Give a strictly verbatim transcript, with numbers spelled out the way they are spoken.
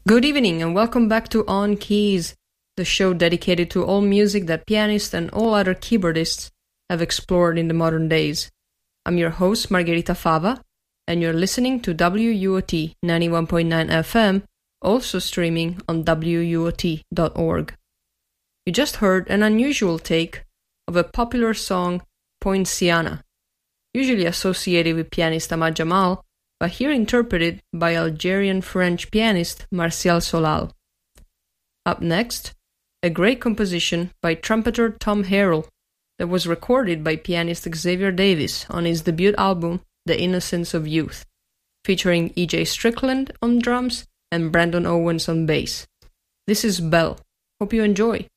Good evening and welcome back to On Keys, the show dedicated to all music that pianists and all other keyboardists have explored in the modern days. I'm your host, Margherita Fava, and you're listening to W U O T ninety-one point nine F M, also streaming on W U O T dot org. You just heard an unusual take of a popular song, Poinciana, usually associated with pianist Ahmad Jamal, but here interpreted by Algerian-French pianist Martial Solal. Up next, a great composition by trumpeter Tom Harrell that was recorded by pianist Xavier Davis on his debut album, The Innocence of Youth, featuring E J Strickland on drums and Brandon Owens on bass. This is Bell. Hope you enjoy.